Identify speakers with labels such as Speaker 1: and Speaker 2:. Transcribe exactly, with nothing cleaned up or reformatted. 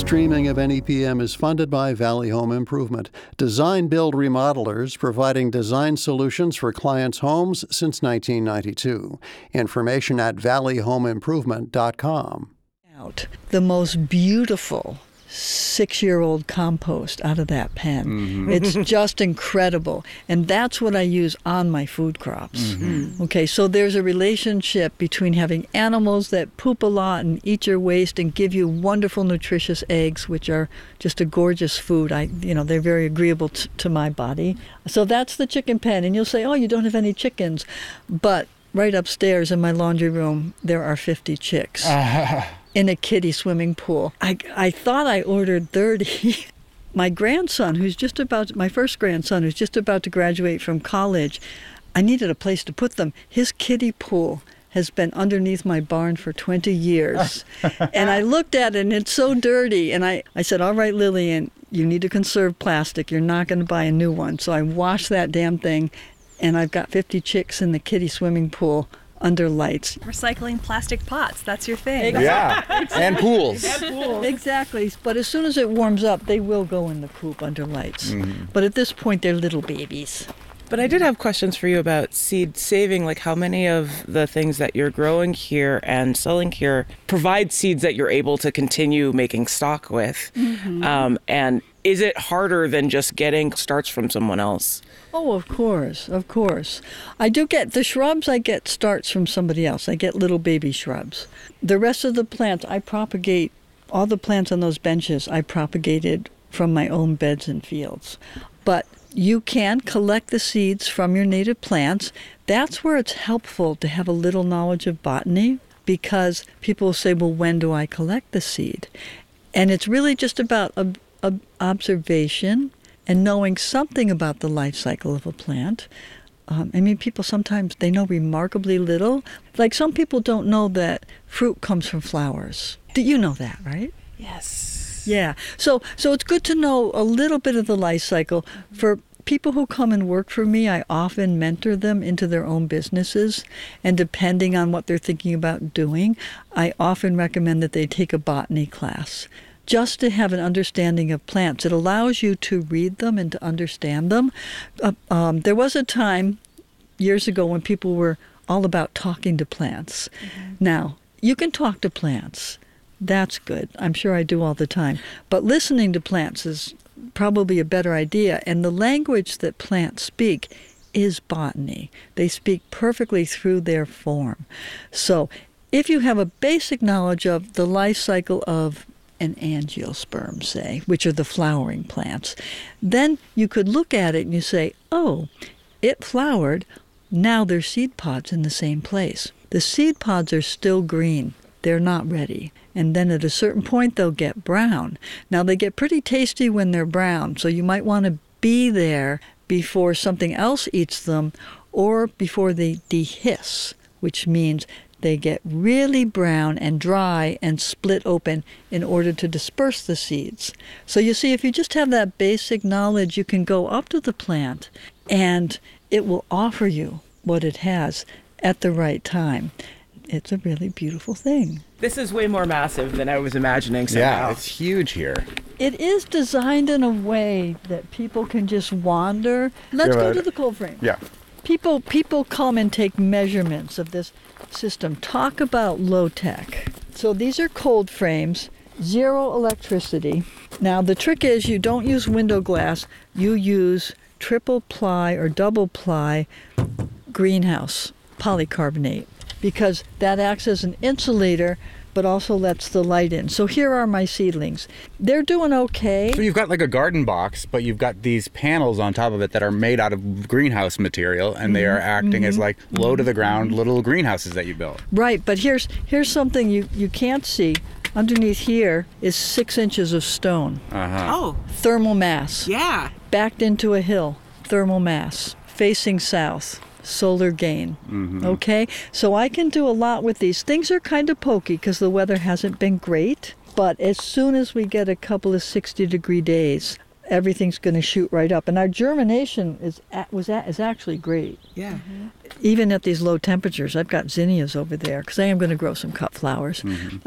Speaker 1: streaming of N E P M is funded by Valley Home Improvement, design build remodelers providing design solutions for clients' homes since nineteen ninety-two. Information at valley home improvement dot com.
Speaker 2: The most beautiful six-year-old compost out of that pen. Mm-hmm. It's just incredible. And that's what I use on my food crops. Mm-hmm. Okay, so there's a relationship between having animals that poop a lot and eat your waste and give you wonderful, nutritious eggs, which are just a gorgeous food. I, you know, they're very agreeable t- to my body. So that's the chicken pen. And you'll say, oh, you don't have any chickens. But right upstairs in my laundry room, there are fifty chicks. Uh-huh. In a kiddie swimming pool. I, I thought I ordered thirty. My grandson, who's just about, my first grandson, who's just about to graduate from college, I needed a place to put them. His kiddie pool has been underneath my barn for twenty years. And I looked at it and it's so dirty. And I, I said, all right, Lillian, you need to conserve plastic. You're not going to buy a new one. So I washed that damn thing and I've got fifty chicks in the kiddie swimming pool under lights.
Speaker 3: Recycling plastic pots, that's your thing.
Speaker 4: Yeah, and pools.
Speaker 2: And pools. Exactly. But as soon as it warms up, they will go in the coop under lights. Mm-hmm. But at this point, they're little babies.
Speaker 5: But I did have questions for you about seed saving, like how many of the things that you're growing here and selling here provide seeds that you're able to continue making stock with? Mm-hmm. Um, and is it harder than just getting starts from someone else?
Speaker 2: Oh, of course, of course. I do get the shrubs, I get starts from somebody else. I get little baby shrubs. The rest of the plants, I propagate, all the plants on those benches, I propagated from my own beds and fields. But you can collect the seeds from your native plants. That's where it's helpful to have a little knowledge of botany, because people will say, well, when do I collect the seed? And it's really just about ob- ob- observation and knowing something about the life cycle of a plant. Um, I mean, people sometimes, they know remarkably little. Like some people don't know that fruit comes from flowers. Do you know that, right?
Speaker 5: Yes.
Speaker 2: Yeah. So so it's good to know a little bit of the life cycle. For people who come and work for me, I often mentor them into their own businesses. And depending on what they're thinking about doing, I often recommend that they take a botany class, just to have an understanding of plants. It allows you to read them and to understand them. Uh, um, there was a time years ago when people were all about talking to plants. Mm-hmm. Now, you can talk to plants. That's good. I'm sure I do all the time. But listening to plants is probably a better idea. And the language that plants speak is botany. They speak perfectly through their form. So if you have a basic knowledge of the life cycle of an angiosperm, say, which are the flowering plants, then you could look at it and you say, oh, it flowered, now there's seed pods in the same place. The seed pods are still green. They're not ready. And then at a certain point, they'll get brown. Now, they get pretty tasty when they're brown, so you might want to be there before something else eats them or before they dehiss, which means they get really brown and dry and split open in order to disperse the seeds. So you see, if you just have that basic knowledge, you can go up to the plant and it will offer you what it has at the right time. It's a really beautiful thing.
Speaker 5: This is way more massive than I was imagining somehow.
Speaker 4: Yeah, it's huge here.
Speaker 2: It is designed in a way that people can just wander. Let's
Speaker 4: Yeah,
Speaker 2: go
Speaker 4: but-
Speaker 2: to the cold frame.
Speaker 4: Yeah.
Speaker 2: People people come and take measurements of this system. Talk about low tech. So these are cold frames, zero electricity. Now the trick is you don't use window glass, you use triple ply or double ply greenhouse polycarbonate, because that acts as an insulator but also lets the light in. So here are my seedlings. They're doing okay.
Speaker 4: So you've got like a garden box, but you've got these panels on top of it that are made out of greenhouse material, and mm-hmm. they are acting mm-hmm. as like low to the ground little greenhouses that you built.
Speaker 2: Right, but here's here's something you, you can't see. Underneath here is six inches of stone.
Speaker 4: Uh-huh.
Speaker 5: Oh.
Speaker 2: Thermal mass.
Speaker 5: Yeah.
Speaker 2: Backed into a hill. Thermal mass. Facing south. Solar gain. Mm-hmm. Okay? So I can do a lot with these. Things are kind of pokey because the weather hasn't been great. But as soon as we get a couple of sixty degree days, everything's going to shoot right up. And our germination is at, was at, is actually great.
Speaker 5: Yeah. Mm-hmm.
Speaker 2: Even at these low temperatures. I've got zinnias over there because I am going to grow some cut flowers. Mm-hmm.